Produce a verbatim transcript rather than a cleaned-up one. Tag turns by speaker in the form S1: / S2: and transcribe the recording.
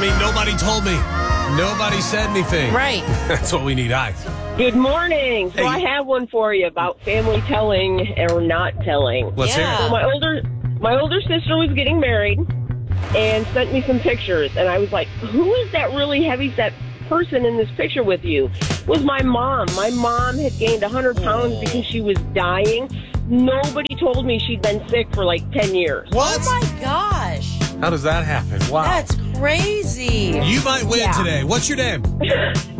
S1: mean, nobody told me. Nobody said anything.
S2: Right.
S1: That's what we need. Hi.
S3: Good morning. So
S1: Hey.
S3: I have one for you about family telling or not telling.
S1: Let's
S2: Yeah.
S1: hear
S3: So my older my older sister was getting married and sent me some pictures, and I was like, "Who is that really heavy-set person in this picture with you?" It was my mom. My mom had gained one hundred pounds because she was dying. Nobody told me she'd been sick for like ten years.
S1: it. What?
S2: Oh, my gosh.
S1: How does that happen? Wow.
S2: That's crazy.
S1: You might win
S3: Yeah.
S1: today. What's your name?